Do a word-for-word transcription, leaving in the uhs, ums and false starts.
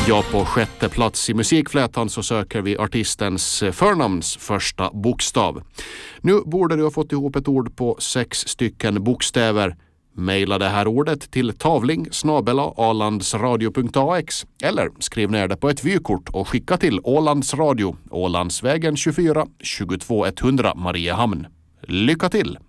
Ja, på sjätte plats i musikflätan så söker vi artistens förnamns första bokstav. Nu borde du ha fått ihop ett ord på sex stycken bokstäver. Maila det här ordet till tavling snabel-a alandsradio punkt a x eller skriv ner det på ett vykort och skicka till Ålandsradio, Ålandsvägen tjugofyra, tjugotvå etthundra Mariehamn. Lycka till!